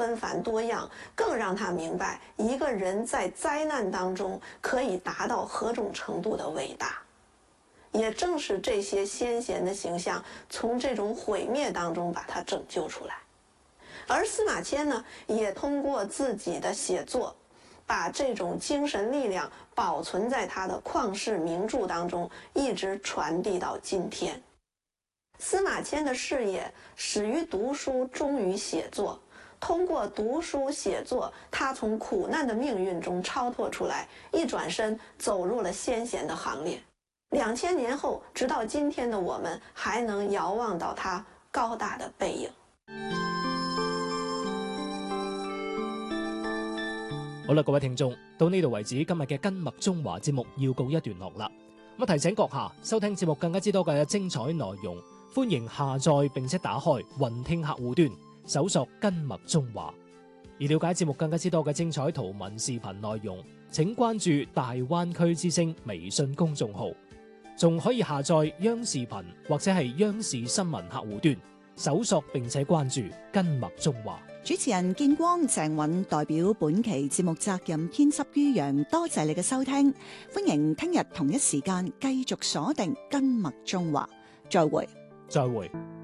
纷繁多样，更让他明白一个人在灾难当中可以达到何种程度的伟大。也正是这些先贤的形象，从这种毁灭当中把他拯救出来。而司马迁呢，也通过自己的写作，把这种精神力量保存在他的旷世名著当中，一直传递到今天。司马迁的事业始于读书，终于写作。通过读书写作，他从苦难的命运中超脱出来，一转身走入了先贤的行列。2000年后，直到今天的我们，还能遥望到他高大的背影。 好啦，各位聽眾，到呢度為止，今日嘅跟麥中華節目要告一段落啦。咁提醒閣下收聽節目更加之多嘅精彩內容，歡迎下載並且打開雲聽客戶端，搜索跟麥中華。而了解節目更加之多嘅精彩圖文視頻內容，請關注大灣區之聲微信公眾號，仲可以下載央視頻或者係央視新聞客戶端，搜索並且關注跟麥中華。 主持人建光、鄭韻代表本期節目責任編輯于洋，多謝你嘅收聽，歡迎聽日同一時間繼續鎖定跟麥中華，再會。 再會。